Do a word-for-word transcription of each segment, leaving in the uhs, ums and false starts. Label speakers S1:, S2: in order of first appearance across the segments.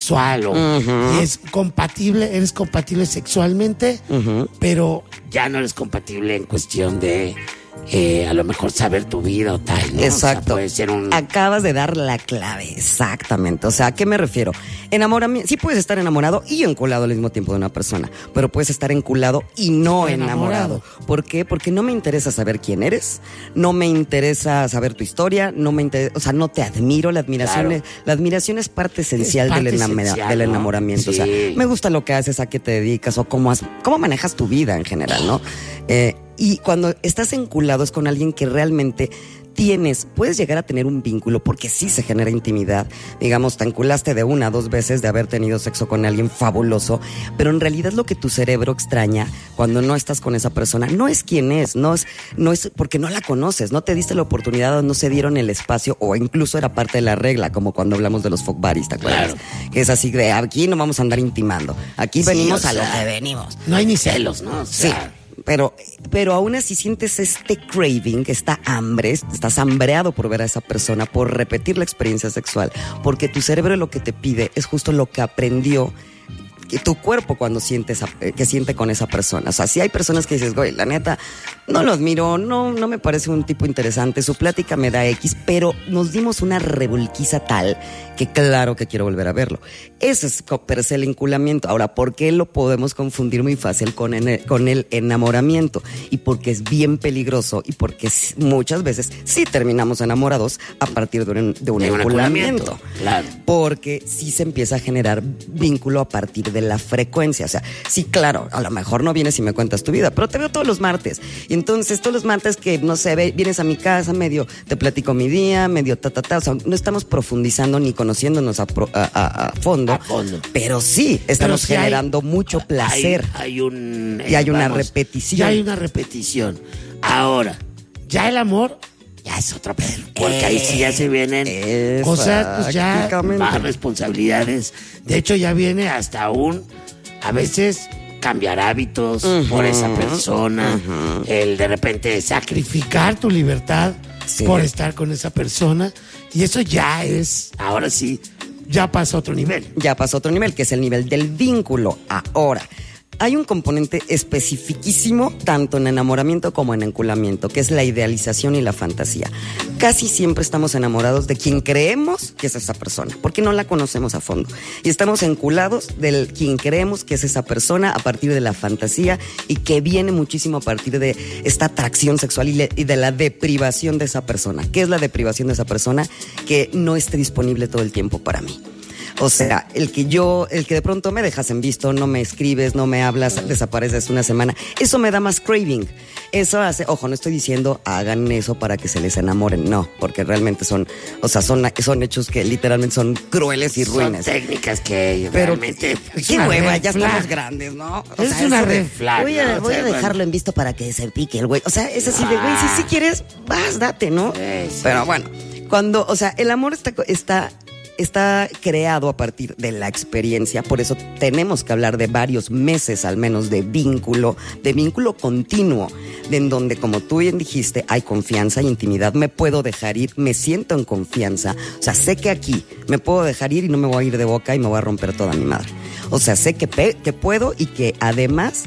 S1: sexual o, uh-huh. y es compatible, eres compatible sexualmente, uh-huh. pero ya no eres compatible en cuestión de eh, a lo mejor saber tu vida o tal, ¿no?
S2: Exacto.
S1: O sea, puede ser un...
S2: Acabas de dar la clave, exactamente. O sea, ¿a qué me refiero? Enamoramiento, sí puedes estar enamorado y enculado al mismo tiempo de una persona, pero puedes estar enculado y no enamorado. enamorado. ¿Por qué? Porque no me interesa saber quién eres, no me interesa saber tu historia, no me interesa, o sea, no te admiro, la admiración, claro. es, la admiración es parte esencial, es parte del, enamora, esencial, del enamoramiento. ¿no? Sí. O sea, me gusta lo que haces, a qué te dedicas o cómo, has, cómo manejas tu vida en general, ¿no? Eh, y cuando estás enculado es con alguien que realmente tienes, puedes llegar a tener un vínculo porque sí se genera intimidad. Digamos, te enculaste de una, dos veces de haber tenido sexo con alguien fabuloso, pero en realidad lo que tu cerebro extraña cuando no estás con esa persona no es quién es, no es, no es porque no la conoces, no te diste la oportunidad o no se dieron el espacio o incluso era parte de la regla, como cuando hablamos de los fuck buddies, ¿te acuerdas? Claro. Que es así de aquí no vamos a andar intimando, aquí sí, venimos a sea, lo que venimos.
S1: No hay ni celos, ¿no? O sea,
S2: sí. Pero, pero aún así sientes este craving, esta hambre, estás hambreado por ver a esa persona, por repetir la experiencia sexual, porque tu cerebro lo que te pide es justo lo que aprendió que tu cuerpo cuando siente esa, que siente con esa persona. O sea, si hay personas que dices, güey, la neta, no lo admiro, no, no me parece un tipo interesante, su plática me da X, pero nos dimos una revolquiza tal que claro que quiero volver a verlo. Ese es per se el enculamiento. Ahora, ¿por qué lo podemos confundir muy fácil con, en, con el enamoramiento? Y porque es bien peligroso y porque muchas veces sí terminamos enamorados a partir de un, de un, de enculamiento.
S1: un enculamiento. Claro.
S2: Porque sí se empieza a generar vínculo a partir de la frecuencia. O sea, sí, claro, a lo mejor no vienes y me cuentas tu vida, pero te veo todos los martes. Y entonces todos los martes que, no sé, vienes a mi casa, medio te platico mi día, medio ta, ta, ta. O sea, no estamos profundizando ni conociéndonos a, a, a, a, fondo, a fondo, pero sí estamos pero si generando hay, mucho placer.
S1: Hay, hay un...
S2: Y hay vamos, una repetición.
S1: Ya hay una repetición. Ahora, ya el amor... ya es otro pedo, porque eh, ahí sí ya se vienen cosas, pues ya más responsabilidades. De hecho, ya viene hasta un, a veces, cambiar hábitos uh-huh, por esa persona, uh-huh. el de repente sacrificar tu libertad sí. por estar con esa persona. Y eso ya es, ahora sí, ya pasa a otro nivel.
S2: Ya pasa a otro nivel, que es el nivel del vínculo. Ahora, hay un componente especificísimo tanto en enamoramiento como en enculamiento, que es la idealización y la fantasía. Casi siempre estamos enamorados de quien creemos que es esa persona, porque no la conocemos a fondo. Y estamos enculados del quien creemos que es esa persona a partir de la fantasía y que viene muchísimo a partir de esta atracción sexual y, le, y de la deprivación de esa persona. ¿Qué es la deprivación de esa persona? Que no esté disponible todo el tiempo para mí. O sea, el que yo, el que de pronto me dejas en visto, no me escribes, no me hablas, desapareces una semana, eso me da más craving. Eso hace, ojo, no estoy diciendo hagan eso para que se les enamoren, no, porque realmente son, o sea, son, son hechos que literalmente son crueles y ruines.
S1: Son técnicas que
S2: pero
S1: realmente...
S2: Qué hueva, ya estamos grandes, ¿no? O
S1: es
S2: sea,
S1: una red flag.
S2: Voy a,
S1: ¿no?
S2: voy
S1: o sea,
S2: a dejarlo
S1: bueno.
S2: en visto para que se pique el güey. O sea, es así de, güey, si sí quieres, vas, date, ¿no?
S1: Sí, sí.
S2: Pero bueno, cuando, o sea, el amor está... está Está creado a partir de la experiencia, por eso tenemos que hablar de varios meses al menos de vínculo, de vínculo continuo, de en donde, como tú bien dijiste, hay confianza, intimidad, me puedo dejar ir, me siento en confianza, o sea, sé que aquí me puedo dejar ir y no me voy a ir de boca y me voy a romper toda mi madre. O sea, sé que, pe- que puedo y que además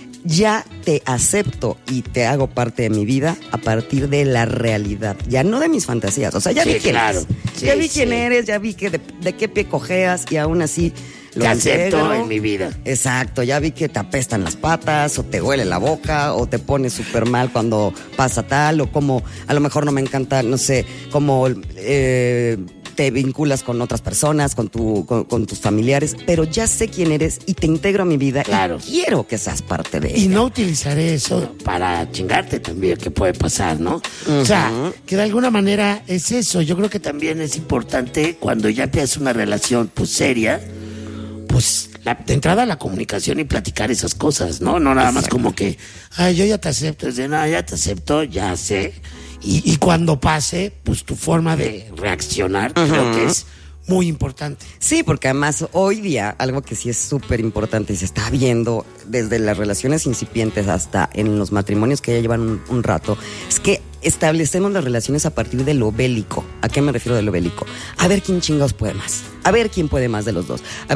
S2: ya te acepto y te hago parte de mi vida a partir de la realidad, ya no de mis fantasías. O sea, ya
S1: sí,
S2: vi quién
S1: claro.
S2: eres,
S1: sí,
S2: ya vi
S1: sí.
S2: quién eres, ya vi que de, de qué pie cojeas y aún así lo
S1: te acepto
S2: integro.
S1: En mi vida.
S2: Exacto, ya vi que te apestan las patas o te huele la boca o te pones súper mal cuando pasa tal o como a lo mejor no me encanta, no sé, como... Eh, te vinculas con otras personas, con, tu, con, con tus familiares, pero ya sé quién eres y te integro a mi vida
S1: claro.
S2: y quiero que seas parte de ella.
S1: Y no utilizaré eso para chingarte también, que puede pasar, ¿no? Uh-huh. O sea, que de alguna manera es eso. Yo creo que también es importante cuando ya empiezas una relación pues seria, pues la, de entrada la comunicación y platicar esas cosas, ¿no? No nada Exacto. más como que, ay, yo ya te acepto, es de nada, ya te acepto, ya sé. Y, y cuando pase, pues tu forma de reaccionar uh-huh. creo que es muy importante.
S2: Sí, porque además hoy día algo que sí es súper importante y se está viendo desde las relaciones incipientes hasta en los matrimonios que ya llevan un, un rato, es que establecemos las relaciones a partir de lo bélico. ¿A qué me refiero de lo bélico? A ver quién chingados puede más. A ver quién puede más de los dos. A